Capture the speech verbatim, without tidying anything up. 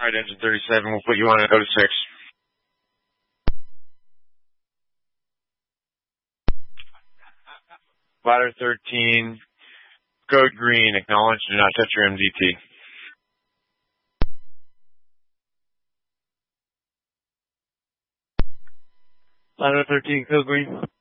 All right, engine thirty-seven, we'll put you on at oh six. Ladder thirteen, code green, acknowledge, do not touch your M D T. Ladder thirteen, code green.